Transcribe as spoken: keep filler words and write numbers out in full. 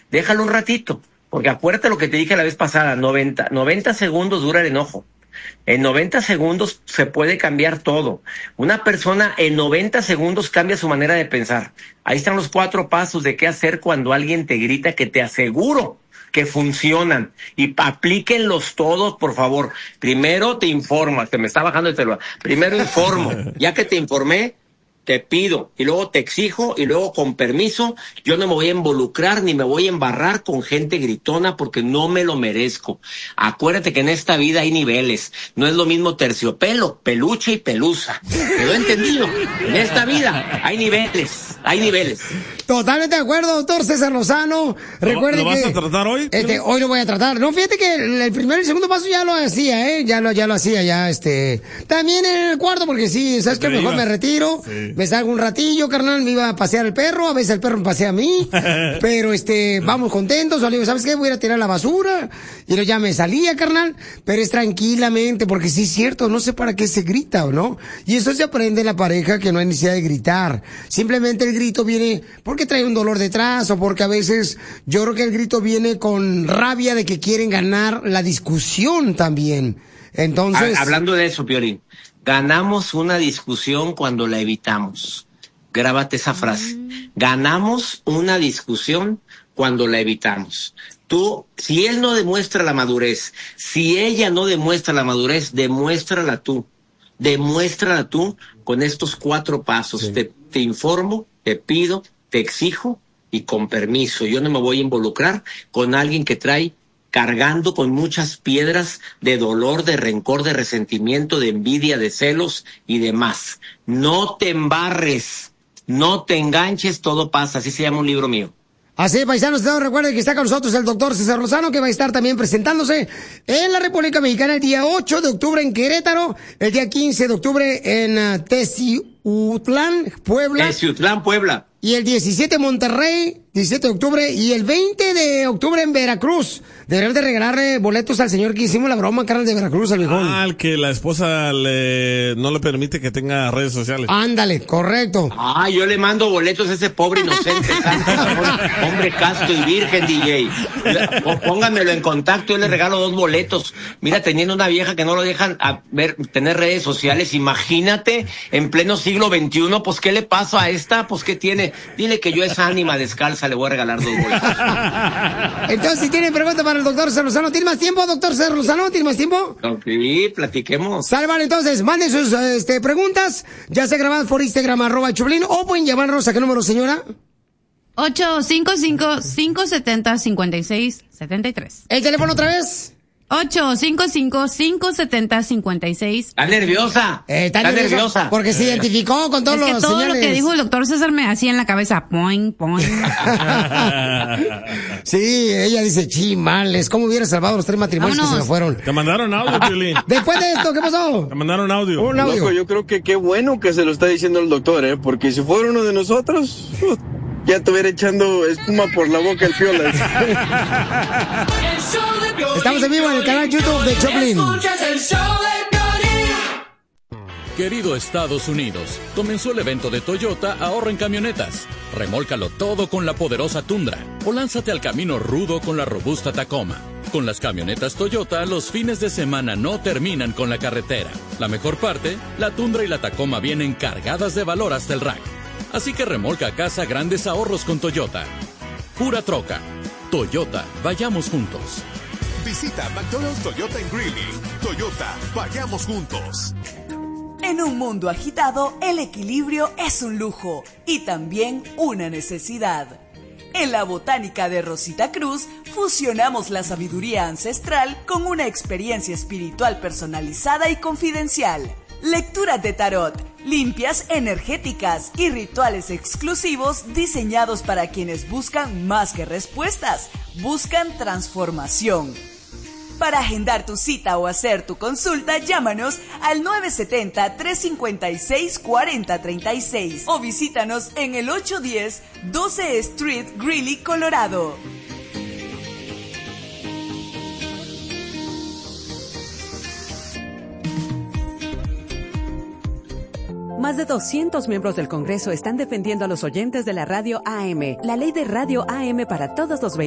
déjalo un ratito, porque acuérdate lo que te dije la vez pasada, noventa, noventa segundos dura el enojo. En noventa segundos se puede cambiar todo. Una persona en noventa segundos cambia su manera de pensar. Ahí están los cuatro pasos de qué hacer cuando alguien te grita, que te aseguro que funcionan. Y aplíquenlos todos, por favor. Primero te informas, te me está bajando el celular. Primero informo. Ya que te informé, te pido, y luego te exijo, y luego con permiso, yo no me voy a involucrar ni me voy a embarrar con gente gritona porque no me lo merezco. Acuérdate que en esta vida hay niveles, no es lo mismo terciopelo, peluche y pelusa. ¿Quedó entendido? En esta vida hay niveles, hay niveles. Totalmente de acuerdo, doctor César Lozano. Recuerde ¿Lo vas que, a tratar hoy? Este, hoy lo voy a tratar. No, fíjate que el, el primer y el segundo paso ya lo hacía, ¿eh? Ya lo, ya lo hacía, ya, este. También en el cuarto, porque sí, ¿sabes qué? Mejor me retiro. Sí. Me salgo un ratillo, carnal, me iba a pasear el perro, a veces el perro me pasea a mí. Pero, este, vamos contentos. O le digo, ¿sabes qué? Voy a ir a tirar la basura. Y luego ya me salía, carnal. Pero es tranquilamente, porque sí es cierto, no sé para qué se grita, ¿o no? Y eso se aprende en la pareja, que no hay necesidad de gritar. Simplemente el grito viene porque trae un dolor detrás, o porque a veces yo creo que el grito viene con rabia de que quieren ganar la discusión también. Entonces, hablando de eso, Piolín, ganamos una discusión cuando la evitamos. Grábate esa frase. Ganamos una discusión cuando la evitamos. Tú, si él no demuestra la madurez, si ella no demuestra la madurez, demuéstrala tú. Demuéstrala tú con estos cuatro pasos. Sí. Te, te informo, te pido, te exijo y con permiso. Yo no me voy a involucrar con alguien que trae cargando con muchas piedras de dolor, de rencor, de resentimiento, de envidia, de celos y demás. No te embarres, no te enganches, todo pasa. Así se llama un libro mío. Así, paisanos, recuerden que está con nosotros el doctor César Lozano, que va a estar también presentándose en la República Mexicana el día ocho de octubre en Querétaro, el día quince de octubre en uh, Teciutlán, Puebla. Teciutlán, Puebla. Y el diecisiete en Monterrey, diecisiete de octubre, y el veinte de octubre en Veracruz. Deberían de regalarle boletos al señor que hicimos la broma, carnal, de Veracruz, al viejón. Ah, el que la esposa le, no le permite que tenga redes sociales. Ándale, correcto. Ah, yo le mando boletos a ese pobre inocente, santo, hombre casto y virgen, D J. Pónganmelo en contacto, yo le regalo dos boletos. Mira, teniendo una vieja que no lo dejan a ver, tener redes sociales, imagínate, en pleno siglo veintiuno, pues, ¿qué le pasa a esta? Pues, ¿qué tiene? Dile que yo a esa ánima descalza le voy a regalar dos boletos. Entonces, si tienen preguntas para el doctor César Lozano, ¿tiene más tiempo, doctor César Lozano? ¿Tiene más tiempo? Sí, platiquemos. Sale, vale, entonces, manden sus este, preguntas, ya sea grabadas por Instagram, arroba Choplin, o pueden llamarnos a qué número, señora. ocho cinco cinco, cinco siete cero, cinco seis siete tres. ¿El teléfono otra vez? ocho cinco cinco, cinco siete cero, cinco seis. Está nerviosa. Eh, está, está nerviosa, nerviosa. Porque se identificó con todos es que los todo señales. Lo que dijo el doctor César me hacía en la cabeza. Poing, poing. Sí, ella dice, chimales, ¿cómo hubiera salvado los tres matrimonios Vámonos. que se me fueron? Te mandaron audio, Piolín. Después de esto, ¿qué pasó? Te mandaron audio. Un audio. Loco, yo creo que qué bueno que se lo está diciendo el doctor, ¿eh? Porque si fuera uno de nosotros, ya estuviera echando espuma por la boca el Piolas. Estamos en vivo en el canal YouTube de Choplin. Querido Estados Unidos, comenzó el evento de Toyota Ahorra en Camionetas. Remólcalo todo con la poderosa Tundra o lánzate al camino rudo con la robusta Tacoma. Con las camionetas Toyota, los fines de semana no terminan con la carretera. La mejor parte, la Tundra y la Tacoma vienen cargadas de valor hasta el rack. Así que remolca a casa grandes ahorros con Toyota. Pura troca. Toyota, vayamos juntos. Visita McDonald's Toyota en Greeley. Toyota, vayamos juntos. En un mundo agitado, el equilibrio es un lujo y también una necesidad. En la Botánica de Rosita Cruz, fusionamos la sabiduría ancestral con una experiencia espiritual personalizada y confidencial. Lecturas de tarot, limpias energéticas y rituales exclusivos diseñados para quienes buscan más que respuestas, buscan transformación. Para agendar tu cita o hacer tu consulta, llámanos al nueve siete cero, tres cinco seis, cuatro cero tres seis o visítanos en el ochocientos diez, doce Street, Greeley, Colorado. Más de doscientos miembros del Congreso están defendiendo a los oyentes de la radio A M, la ley de radio A M para todos los